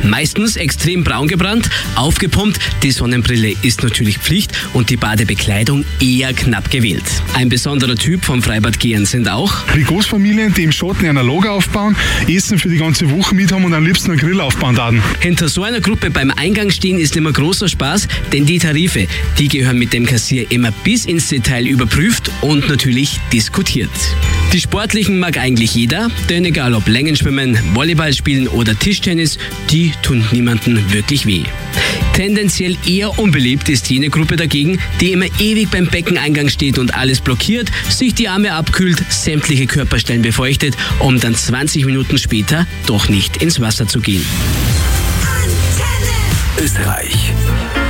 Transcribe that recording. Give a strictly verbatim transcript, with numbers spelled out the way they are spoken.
Meistens extrem braun gebrannt, aufgepumpt, die Sonnenbrille ist natürlich Pflicht und die Badebekleidung eher knapp gewählt. Ein besonderer Typ vom Freibadgehern sind auch die Großfamilien, die im Schatten ein Lager aufbauen, Essen für die ganze Woche mit haben und am liebsten einen Grill aufbauen daten. Hinter so einer Gruppe beim Eingang stehen ist immer großer Spaß, denn die Tarife, die gehören mit dem Kassier immer bis ins Detail überprüft und natürlich diskutiert. Die Sportlichen mag eigentlich jeder, denn egal ob Längenschwimmen, Volleyball spielen oder Tischtennis, die tun niemandem wirklich weh. Tendenziell eher unbeliebt ist jene Gruppe dagegen, die immer ewig beim Beckeneingang steht und alles blockiert, sich die Arme abkühlt, sämtliche Körperstellen befeuchtet, um dann zwanzig Minuten später doch nicht ins Wasser zu gehen. Österreich.